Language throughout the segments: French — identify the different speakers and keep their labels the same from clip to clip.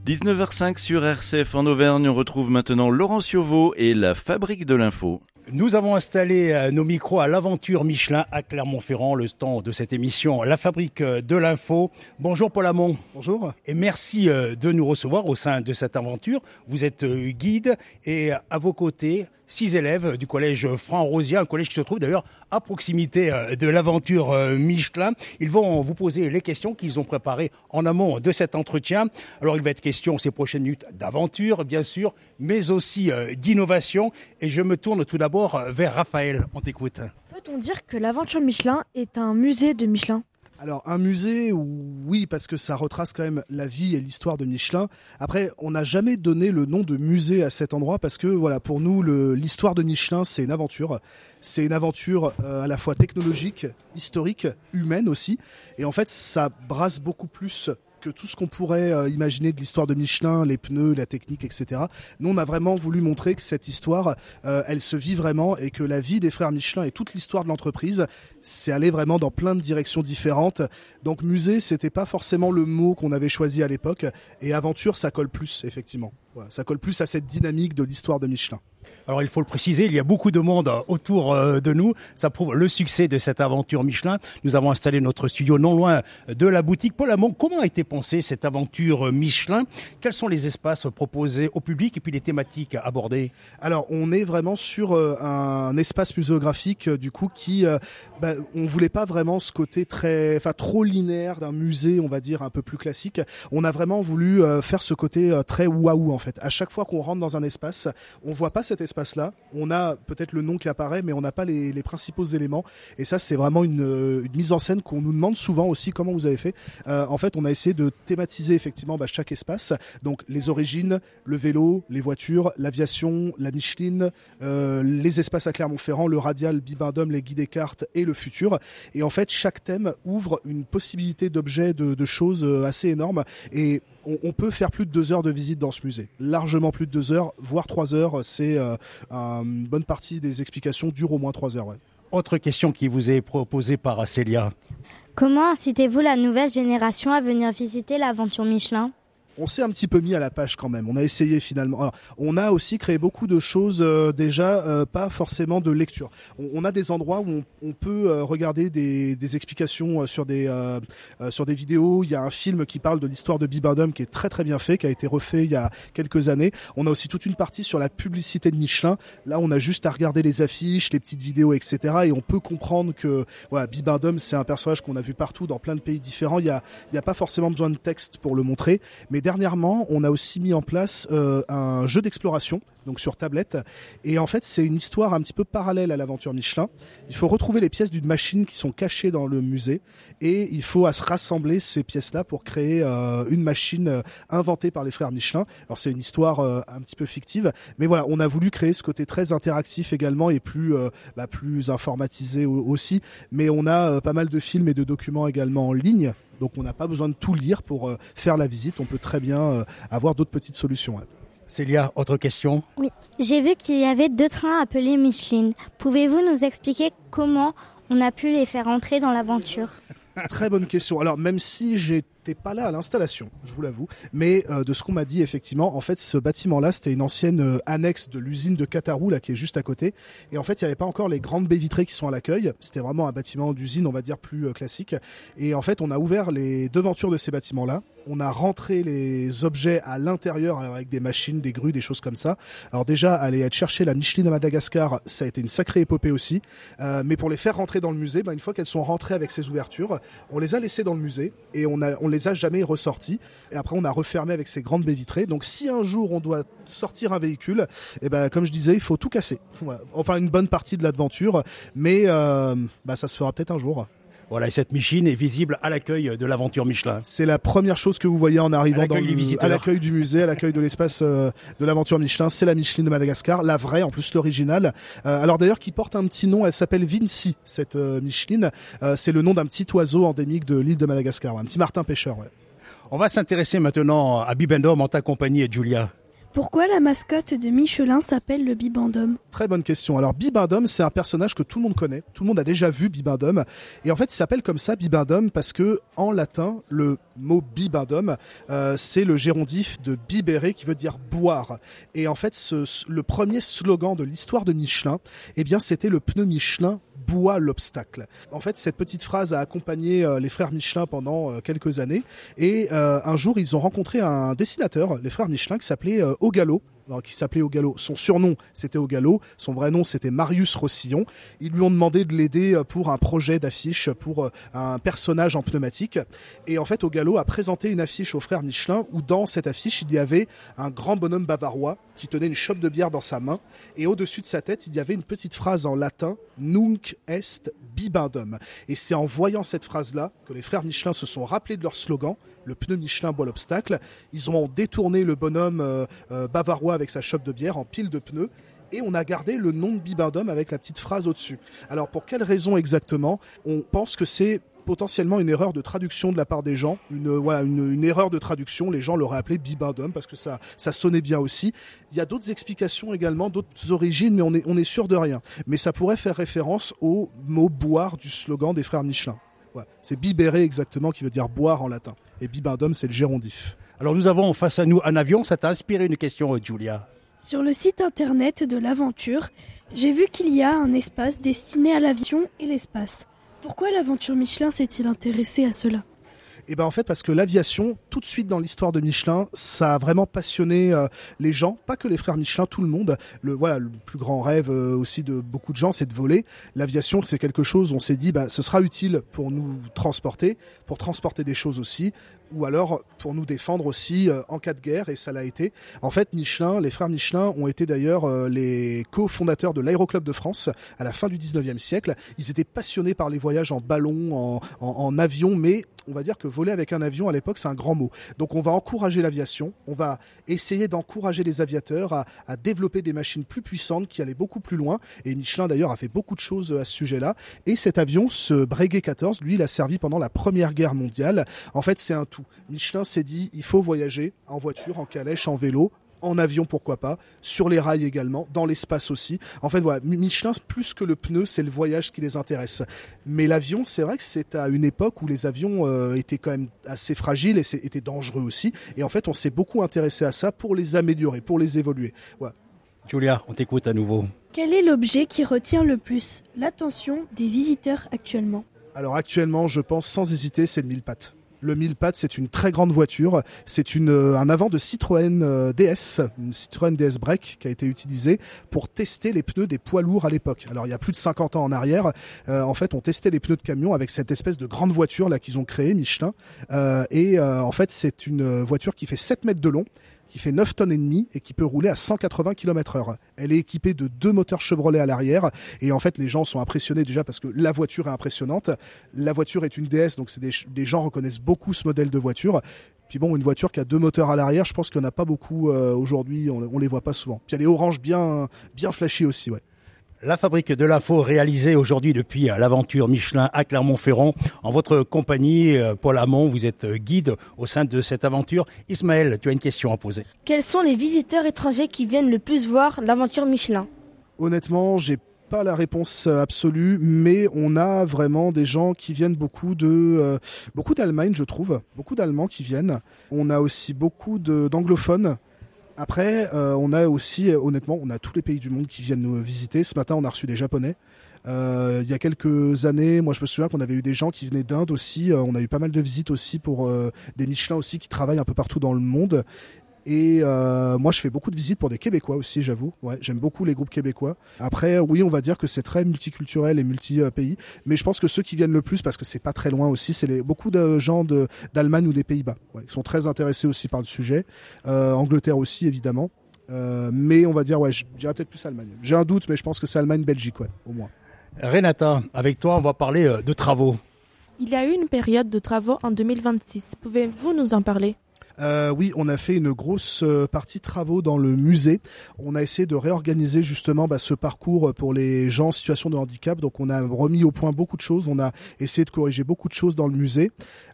Speaker 1: 19h05 sur RCF en Auvergne, on retrouve maintenant Laurent Cioveau et la Fabrique de l'Info.
Speaker 2: Nous avons installé nos micros à l'Aventure Michelin à Clermont-Ferrand, le stand de cette émission, la Fabrique de l'Info. Bonjour Paul Hamon.
Speaker 3: Bonjour.
Speaker 2: Et merci de nous recevoir au sein de cette aventure. Vous êtes guide et à vos côtés, 6 élèves du collège Franc-Rosiat, un collège qui se trouve d'ailleurs à proximité de l'Aventure Michelin. Ils vont vous poser les questions qu'ils ont préparées en amont de cet entretien. Alors il va être question ces prochaines minutes d'aventure, bien sûr, mais aussi d'innovation. Et je me tourne tout d'abord vers Raphaël. On t'écoute.
Speaker 4: Peut-on dire que l'Aventure Michelin est un musée de Michelin ?
Speaker 3: Alors un musée, oui, parce que ça retrace quand même la vie et l'histoire de Michelin. Après, on n'a jamais donné le nom de musée à cet endroit parce que voilà, pour nous, l'histoire de Michelin, c'est une aventure. C'est une aventure à la fois technologique, historique, humaine aussi. Et en fait, ça brasse beaucoup plus que tout ce qu'on pourrait imaginer de l'histoire de Michelin, les pneus, la technique, etc. Nous, on a vraiment voulu montrer que cette histoire, elle se vit vraiment et que la vie des frères Michelin et toute l'histoire de l'entreprise, c'est aller vraiment dans plein de directions différentes. Donc musée, c'était pas forcément le mot qu'on avait choisi à l'époque. Et aventure, ça colle plus, effectivement. Voilà, ça colle plus à cette dynamique de l'histoire de Michelin.
Speaker 2: Alors il faut le préciser, il y a beaucoup de monde autour de nous. Ça prouve le succès de cette aventure Michelin. Nous avons installé notre studio non loin de la boutique. Paul Hamon, comment a été pensée cette aventure Michelin ? Quels sont les espaces proposés au public et puis les thématiques abordées ?
Speaker 3: Alors on est vraiment sur un espace muséographique du coup qui, on voulait pas vraiment ce côté trop linéaire d'un musée, on va dire un peu plus classique. On a vraiment voulu faire ce côté très waouh en fait. À chaque fois qu'on rentre dans un espace, on voit pas cet espace-là, on a peut-être le nom qui apparaît, mais on n'a pas les principaux éléments. Et ça, c'est vraiment une mise en scène qu'on nous demande souvent aussi comment vous avez fait. En fait, on a essayé de thématiser effectivement chaque espace. Donc les origines, le vélo, les voitures, l'aviation, la Micheline, les espaces à Clermont-Ferrand, le radial, Bibendum, les guides et cartes et le futur. Et en fait, chaque thème ouvre une possibilité d'objets, de choses assez énormes. Et on peut faire plus de 2 heures de visite dans ce musée. Largement plus de 2 heures, voire 3 heures. C'est une bonne partie des explications dure au moins 3 heures. Ouais.
Speaker 2: Autre question qui vous est proposée par Célia.
Speaker 5: Comment incitez-vous la nouvelle génération à venir visiter l'aventure Michelin ?
Speaker 3: On s'est un petit peu mis à la page quand même. On a essayé finalement. Alors, on a aussi créé beaucoup de choses pas forcément de lecture. On a des endroits où on peut regarder des explications sur des vidéos. Il y a un film qui parle de l'histoire de Bibendum qui est très très bien fait, qui a été refait il y a quelques années. On a aussi toute une partie sur la publicité de Michelin. Là, on a juste à regarder les affiches, les petites vidéos, etc. Et on peut comprendre que voilà, Bibendum, c'est un personnage qu'on a vu partout dans plein de pays différents. Il y a pas forcément besoin de texte pour le montrer, mais dernièrement, on a aussi mis en place un jeu d'exploration, donc sur tablette. Et en fait, c'est une histoire un petit peu parallèle à l'aventure Michelin. Il faut retrouver les pièces d'une machine qui sont cachées dans le musée. Et il faut se rassembler ces pièces-là pour créer une machine inventée par les frères Michelin. Alors c'est une histoire un petit peu fictive. Mais voilà, on a voulu créer ce côté très interactif également et plus informatisé aussi. Mais on a pas mal de films et de documents également en ligne. Donc on n'a pas besoin de tout lire pour faire la visite. On peut très bien avoir d'autres petites solutions. Ouais.
Speaker 2: Célia, autre question ?
Speaker 5: Oui. J'ai vu qu'il y avait 2 trains appelés Micheline. Pouvez-vous nous expliquer comment on a pu les faire entrer dans l'aventure ?
Speaker 3: Très bonne question. Alors même si j'étais pas là à l'installation, je vous l'avoue, mais de ce qu'on m'a dit effectivement, en fait ce bâtiment-là c'était une ancienne annexe de l'usine de Catarou là qui est juste à côté. Et en fait il n'y avait pas encore les grandes baies vitrées qui sont à l'accueil. C'était vraiment un bâtiment d'usine on va dire plus classique. Et en fait on a ouvert les devantures de ces bâtiments-là. On a rentré les objets à l'intérieur avec des machines, des grues, des choses comme ça. Alors déjà, aller chercher la Micheline à Madagascar, ça a été une sacrée épopée aussi. Mais pour les faire rentrer dans le musée, une fois qu'elles sont rentrées avec ces ouvertures, on les a laissées dans le musée et on les a jamais ressorties. Et après, on a refermé avec ces grandes baies vitrées. Donc si un jour on doit sortir un véhicule, comme je disais, il faut tout casser. Voilà. Enfin, une bonne partie de l'aventure, mais ça se fera peut-être un jour.
Speaker 2: Voilà, et cette machine est visible à l'accueil de l'aventure Michelin.
Speaker 3: C'est la première chose que vous voyez en arrivant à l'accueil du musée, à l'accueil de l'espace de l'aventure Michelin. C'est la Micheline de Madagascar, la vraie, en plus l'original. Alors d'ailleurs, qui porte un petit nom, elle s'appelle Vinci, cette Micheline. C'est le nom d'un petit oiseau endémique de l'île de Madagascar, un petit martin pêcheur. Ouais.
Speaker 2: On va s'intéresser maintenant à Bibendum en ta compagnie, Julia.
Speaker 6: Pourquoi la mascotte de Michelin s'appelle le Bibendum ?
Speaker 3: Très bonne question. Alors Bibendum, c'est un personnage que tout le monde connaît. Tout le monde a déjà vu Bibendum. Et en fait, il s'appelle comme ça Bibendum parce que en latin, le mot Bibendum, c'est le gérondif de bibere qui veut dire boire. Et en fait, le premier slogan de l'histoire de Michelin, eh bien, c'était le pneu Michelin boit l'obstacle. En fait, cette petite phrase a accompagné les frères Michelin pendant quelques années. Et un jour, ils ont rencontré un dessinateur, les frères Michelin, qui s'appelait Ogalo. Son surnom, c'était Ogalo. Son vrai nom, c'était Marius Rossillon. Ils lui ont demandé de l'aider pour un projet d'affiche, pour un personnage en pneumatique. Et en fait, Ogalo a présenté une affiche aux frères Michelin où dans cette affiche, il y avait un grand bonhomme bavarois qui tenait une chope de bière dans sa main. Et au-dessus de sa tête, il y avait une petite phrase en latin, Nunc est bibendum. Et c'est en voyant cette phrase-là que les frères Michelin se sont rappelés de leur slogan, le pneu Michelin boit l'obstacle. Ils ont détourné le bonhomme bavarois avec sa chope de bière en pile de pneus. Et on a gardé le nom de Bibendum avec la petite phrase au-dessus. Alors pour quelle raison exactement ? On pense que c'est potentiellement une erreur de traduction de la part des gens, une erreur de traduction, les gens l'auraient appelé Bibendum parce que ça sonnait bien aussi. Il y a d'autres explications également, d'autres origines, mais on est sûr de rien. Mais ça pourrait faire référence au mot boire du slogan des frères Michelin. Ouais, c'est bibere exactement qui veut dire boire en latin. Et Bibendum, c'est le gérondif.
Speaker 2: Alors nous avons face à nous un avion, ça t'a inspiré une question, Julia ?
Speaker 6: Sur le site internet de l'aventure, j'ai vu qu'il y a un espace destiné à l'aviation et l'espace. Pourquoi l'aventure Michelin s'est-il intéressée à cela ?
Speaker 3: Et ben en fait parce que l'aviation, tout de suite dans l'histoire de Michelin, ça a vraiment passionné les gens, pas que les frères Michelin, tout le monde. Le plus grand rêve aussi de beaucoup de gens, c'est de voler. L'aviation, c'est quelque chose, on s'est dit, ce sera utile pour nous transporter, pour transporter des choses aussi, ou alors pour nous défendre aussi en cas de guerre, et ça l'a été. En fait, Michelin, les frères Michelin ont été d'ailleurs les cofondateurs de l'Aéroclub de France à la fin du 19e siècle. Ils étaient passionnés par les voyages en ballon, en avion, mais on va dire que voler avec un avion à l'époque, c'est un grand mot. Donc on va encourager l'aviation, on va essayer d'encourager les aviateurs à développer des machines plus puissantes qui allaient beaucoup plus loin. Et Michelin d'ailleurs a fait beaucoup de choses à ce sujet-là. Et cet avion, ce Breguet 14, lui, il a servi pendant la Première Guerre mondiale. En fait, c'est un tout. Michelin s'est dit, il faut voyager en voiture, en calèche, en vélo, en avion pourquoi pas, sur les rails également, dans l'espace aussi. En fait voilà, Michelin plus que le pneu, c'est le voyage qui les intéresse. Mais l'avion, c'est vrai que c'est à une époque où les avions étaient quand même assez fragiles et étaient dangereux aussi. Et en fait, on s'est beaucoup intéressé à ça pour les améliorer, pour les évoluer. Voilà.
Speaker 2: Julia, on t'écoute à nouveau.
Speaker 6: Quel est l'objet qui retient le plus l'attention des visiteurs actuellement ?
Speaker 3: Alors actuellement, je pense sans hésiter, c'est le mille pattes. Le 1000 pattes, c'est une très grande voiture. C'est un avant de Citroën DS, une Citroën DS Break qui a été utilisée pour tester les pneus des poids lourds à l'époque. Alors, il y a plus de 50 ans en arrière, en fait, on testait les pneus de camion avec cette espèce de grande voiture là qu'ils ont créée, Michelin. En fait, c'est une voiture qui fait 7 mètres de long, qui fait 9 tonnes et demie et qui peut rouler à 180 km/h. Elle est équipée de 2 moteurs Chevrolet à l'arrière et en fait les gens sont impressionnés déjà parce que la voiture est impressionnante. La voiture est une DS, donc des gens reconnaissent beaucoup ce modèle de voiture. Puis bon, une voiture qui a 2 moteurs à l'arrière, je pense qu'il n'y en a pas beaucoup aujourd'hui, on les voit pas souvent. Puis elle est orange bien flashy aussi, ouais.
Speaker 2: La fabrique de l'info réalisée aujourd'hui depuis l'aventure Michelin à Clermont-Ferrand. En votre compagnie, Paul Hamon, vous êtes guide au sein de cette aventure. Ismaël, tu as une question à poser.
Speaker 4: Quels sont les visiteurs étrangers qui viennent le plus voir l'aventure Michelin ?
Speaker 3: Honnêtement, j'ai pas la réponse absolue, mais on a vraiment des gens qui viennent beaucoup d'Allemagne, je trouve. Beaucoup d'Allemands qui viennent. On a aussi beaucoup d'anglophones. Après, on a aussi, honnêtement, on a tous les pays du monde qui viennent nous visiter. Ce matin, on a reçu des Japonais. Il y a quelques années, moi je me souviens qu'on avait eu des gens qui venaient d'Inde aussi. On a eu pas mal de visites aussi pour des Michelin aussi qui travaillent un peu partout dans le monde. Et moi je fais beaucoup de visites pour des Québécois aussi, j'avoue. Ouais, j'aime beaucoup les groupes québécois. Après, oui, on va dire que c'est très multiculturel et multi-pays. Mais je pense que ceux qui viennent le plus, parce que c'est pas très loin aussi, c'est beaucoup de gens d'Allemagne ou des Pays-Bas. Ouais, qui sont très intéressés aussi par le sujet. Angleterre aussi, évidemment. Mais on va dire, ouais, je dirais peut-être plus Allemagne. J'ai un doute, mais je pense que c'est Allemagne-Belgique, ouais, au moins.
Speaker 2: Renata, avec toi, on va parler de travaux.
Speaker 7: Il y a eu une période de travaux en 2026. Pouvez-vous nous en parler ?
Speaker 3: Oui, on a fait une grosse partie de travaux dans le musée. On a essayé de réorganiser justement ce parcours pour les gens en situation de handicap. Donc on a remis au point beaucoup de choses. On a essayé de corriger beaucoup de choses dans le musée.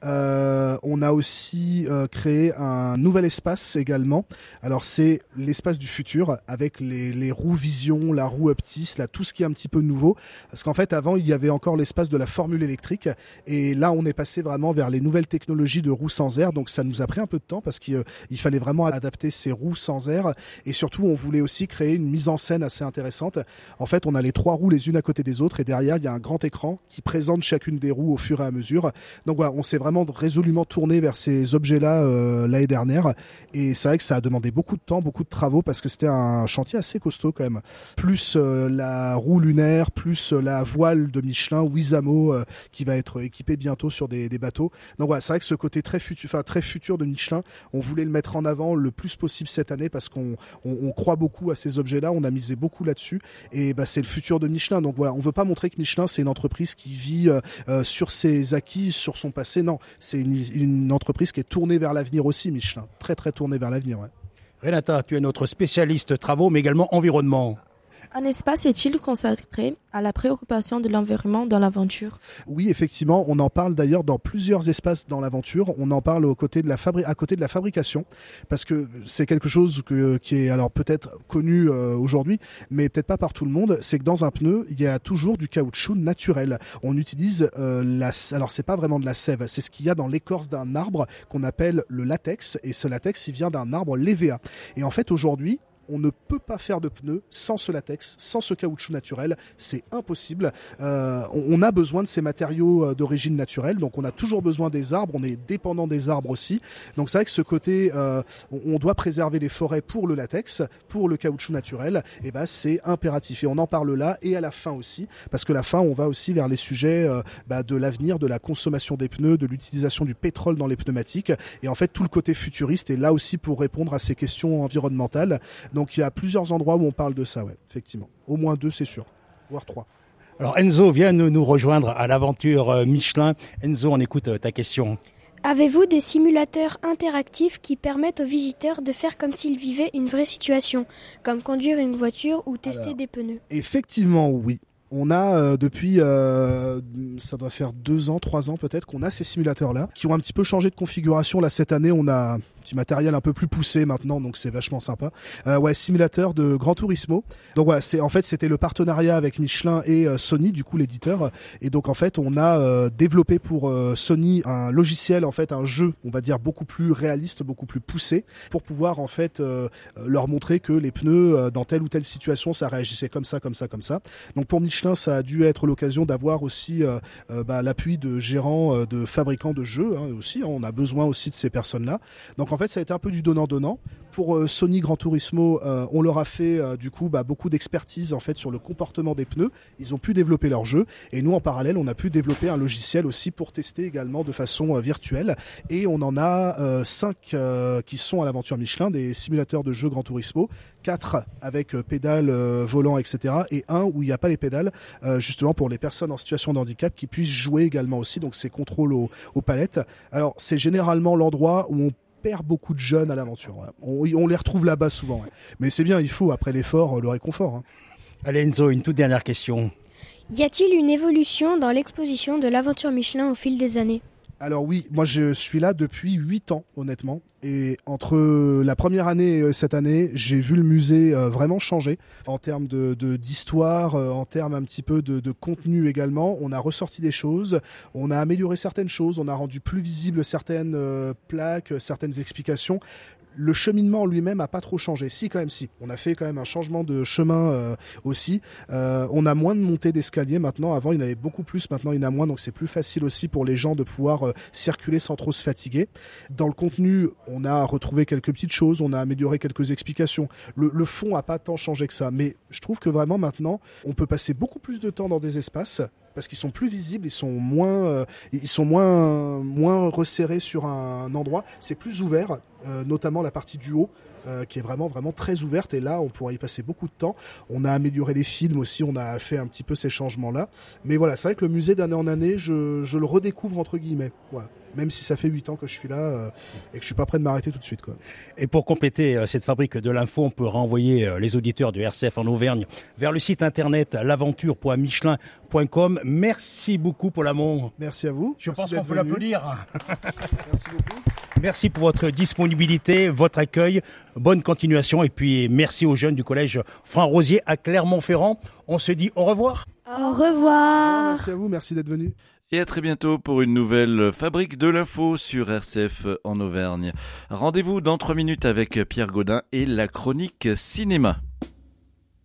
Speaker 3: On a aussi créé un nouvel espace également. Alors c'est l'espace du futur avec les roues Vision, la roue Optis, là tout ce qui est un petit peu nouveau. Parce qu'en fait avant il y avait encore l'espace de la formule électrique et là on est passé vraiment vers les nouvelles technologies de roues sans air. Donc ça nous a pris un peu de temps parce qu'il fallait vraiment adapter ces roues sans air et surtout on voulait aussi créer une mise en scène assez intéressante. En fait on a les 3 roues les unes à côté des autres et derrière il y a un grand écran qui présente chacune des roues au fur et à mesure. Donc voilà, on s'est vraiment résolument tourné vers ces objets-là l'année dernière et c'est vrai que ça a demandé beaucoup de temps, beaucoup de travaux parce que c'était un chantier assez costaud quand même. Plus la roue lunaire, plus la voile de Michelin Wizamo qui va être équipée bientôt sur des bateaux. Donc voilà, c'est vrai que ce côté très futur de Michelin, on voulait le mettre en avant le plus possible cette année parce qu'on croit beaucoup à ces objets-là, on a misé beaucoup là-dessus et c'est le futur de Michelin. Donc voilà, on veut pas montrer que Michelin c'est une entreprise qui vit sur ses acquis, sur son passé. Non, c'est une entreprise qui est tournée vers l'avenir aussi, Michelin. Très très tournée vers l'avenir. Ouais.
Speaker 2: Renata, tu es notre spécialiste travaux mais également environnement.
Speaker 7: Un espace est-il consacré à la préoccupation de l'environnement dans l'aventure ?
Speaker 3: Oui, effectivement, on en parle d'ailleurs dans plusieurs espaces dans l'aventure. On en parle à côté de la fabrication, parce que c'est quelque chose qui est alors peut-être connu aujourd'hui, mais peut-être pas par tout le monde. C'est que dans un pneu, il y a toujours du caoutchouc naturel. On utilise alors c'est pas vraiment de la sève, c'est ce qu'il y a dans l'écorce d'un arbre qu'on appelle le latex, et ce latex, il vient d'un arbre l'hévéa. Et en fait, aujourd'hui, on ne peut pas faire de pneus sans ce latex, sans ce caoutchouc naturel, c'est impossible. On a besoin de ces matériaux d'origine naturelle, donc on a toujours besoin des arbres, on est dépendant des arbres aussi. Donc c'est vrai que ce côté, on doit préserver les forêts pour le latex, pour le caoutchouc naturel, et c'est impératif. Et on en parle là et à la fin aussi, parce que la fin, on va aussi vers les sujets de l'avenir, de la consommation des pneus, de l'utilisation du pétrole dans les pneumatiques. Et en fait, tout le côté futuriste est là aussi pour répondre à ces questions environnementales. Donc il y a plusieurs endroits où on parle de ça, ouais, effectivement. Au moins 2, c'est sûr, voire 3.
Speaker 2: Alors Enzo vient nous rejoindre à l'aventure Michelin. Enzo, on écoute ta question.
Speaker 6: Avez-vous des simulateurs interactifs qui permettent aux visiteurs de faire comme s'ils vivaient une vraie situation, comme conduire une voiture ou tester des pneus ?
Speaker 3: Effectivement, oui. On a depuis, ça doit faire 2 ans, 3 ans peut-être, qu'on a ces simulateurs-là, qui ont un petit peu changé de configuration. Là, cette année, on a petit matériel un peu plus poussé maintenant, donc c'est vachement sympa. Simulateur de Gran Turismo. Donc ouais, c'était le partenariat avec Michelin et Sony, du coup l'éditeur. Et donc en fait, on a développé pour Sony un logiciel, en fait, un jeu, on va dire beaucoup plus réaliste, beaucoup plus poussé, pour pouvoir en fait leur montrer que les pneus dans telle ou telle situation, ça réagissait comme ça, comme ça, comme ça. Donc pour Michelin, ça a dû être l'occasion d'avoir aussi l'appui de gérants, de fabricants de jeux aussi. On a besoin aussi de ces personnes-là. Donc en fait, ça a été un peu du donnant-donnant. Pour Sony Gran Turismo, on leur a fait beaucoup d'expertise en fait sur le comportement des pneus. Ils ont pu développer leur jeu et nous en parallèle, on a pu développer un logiciel aussi pour tester également de façon virtuelle. Et on en a 5 qui sont à l'aventure Michelin, des simulateurs de jeux Gran Turismo, 4 avec pédales, volant, etc. et 1 où il n'y a pas les pédales, justement pour les personnes en situation de handicap qui puissent jouer également aussi. Donc c'est contrôle aux palettes. Alors c'est généralement l'endroit où on perd beaucoup de jeunes à l'aventure. Ouais. On les retrouve là-bas souvent. Ouais. Mais c'est bien, il faut, après l'effort, le réconfort. Hein.
Speaker 2: Allez Enzo, une toute dernière question.
Speaker 6: Y a-t-il une évolution dans l'exposition de l'aventure Michelin au fil des années ?
Speaker 3: Alors oui, moi je suis là depuis 8 ans honnêtement et entre la première année et cette année, j'ai vu le musée vraiment changer en termes d'histoire, en termes un petit peu de contenu également. On a ressorti des choses, on a amélioré certaines choses, on a rendu plus visibles certaines plaques, certaines explications. Le cheminement lui-même a pas trop changé. Si, quand même, si. On a fait quand même un changement de chemin aussi. On a moins de montées d'escalier maintenant. Avant, il y en avait beaucoup plus. Maintenant, il y en a moins. Donc, c'est plus facile aussi pour les gens de pouvoir circuler sans trop se fatiguer. Dans le contenu, on a retrouvé quelques petites choses. On a amélioré quelques explications. Le fond a pas tant changé que ça. Mais je trouve que vraiment maintenant, on peut passer beaucoup plus de temps dans des espaces parce qu'ils sont plus visibles, ils sont moins resserrés sur un endroit. C'est plus ouvert, notamment la partie du haut, qui est vraiment très ouverte. Et là, on pourra y passer beaucoup de temps. On a amélioré les films aussi, on a fait un petit peu ces changements-là. Mais voilà, c'est vrai que le musée d'année en année, je le redécouvre entre guillemets. Voilà. même si ça fait 8 ans que je suis là et que je suis pas prêt de m'arrêter tout de suite, quoi.
Speaker 2: Et pour compléter cette fabrique de l'info, on peut renvoyer les auditeurs de RCF en Auvergne vers le site internet l'aventure.michelin.com. Merci beaucoup, Paul Hamon.
Speaker 3: Merci à vous.
Speaker 2: Je
Speaker 3: Merci
Speaker 2: pense qu'on
Speaker 3: d'être
Speaker 2: peut
Speaker 3: venu.
Speaker 2: l'applaudir.
Speaker 3: Merci beaucoup.
Speaker 2: Merci pour votre disponibilité, votre accueil. Bonne continuation. Et puis, merci aux jeunes du collège Franc-Rosier à Clermont-Ferrand. On se dit au revoir.
Speaker 6: Au revoir.
Speaker 3: Merci à vous. Merci d'être venu.
Speaker 1: Et à très bientôt pour une nouvelle fabrique de l'info sur RCF en Auvergne. Rendez-vous dans 3 minutes avec Pierre Gaudin et la chronique cinéma.